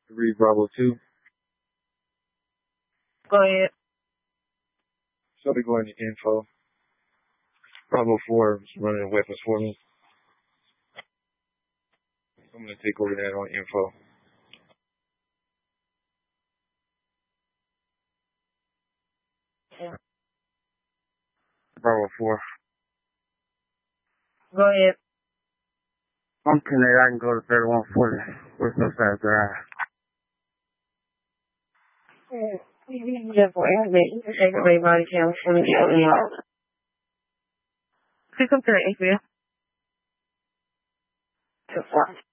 3 Bravo 2. Go ahead. So be going to info. Bravo 4 is running weapons for me. I'm going to take over that on info. Yeah. Bravo 4. Go ahead. I'm connected. I can go to 3140. Where's no side drive? Yeah, boy, I mean, you can take away body cam from me. Please come to the APS.